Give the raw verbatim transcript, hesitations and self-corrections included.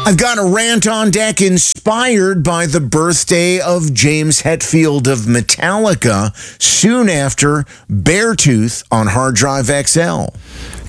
I've got a rant on deck inspired by the birthday of James Hetfield of Metallica soon after Beartooth on Hard Drive X L.